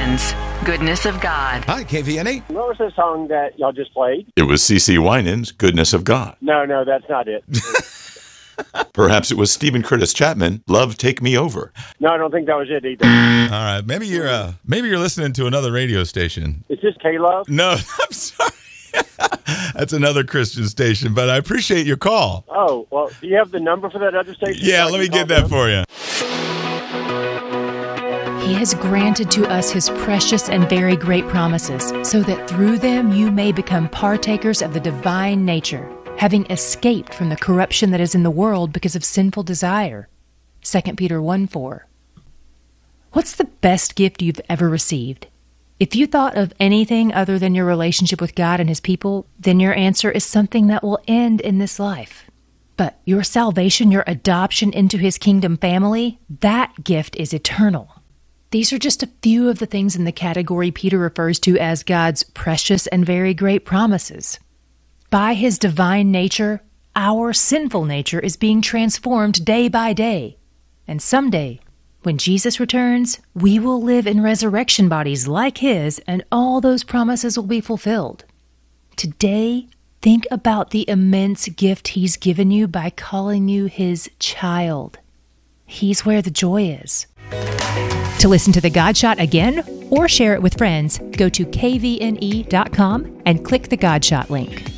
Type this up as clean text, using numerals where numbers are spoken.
Friends, Goodness of God. Hi, KVNA. What was the song that y'all just played? It was C.C. Winans' Goodness of God. No, that's not it. Perhaps it was Stephen Curtis Chapman, Love Take Me Over. No, I don't think that was it either. All right, maybe you're listening to another radio station. Is this K-Love? No, I'm sorry. That's another Christian station, but I appreciate your call. Oh, well, do you have the number for that other station? Yeah, let me get that for you. He has granted to us his precious and very great promises, so that through them you may become partakers of the divine nature, having escaped from the corruption that is in the world because of sinful desire. 2 Peter 1:4. What's the best gift you've ever received? If you thought of anything other than your relationship with God and his people, then your answer is something that will end in this life. But your salvation, your adoption into his kingdom family, that gift is eternal. These are just a few of the things in the category Peter refers to as God's precious and very great promises. By his divine nature, our sinful nature is being transformed day by day. And someday, when Jesus returns, we will live in resurrection bodies like his, and all those promises will be fulfilled. Today, think about the immense gift he's given you by calling you his child. He's where the joy is. To listen to The God Shot again or share it with friends, go to kvne.com and click the God Shot link.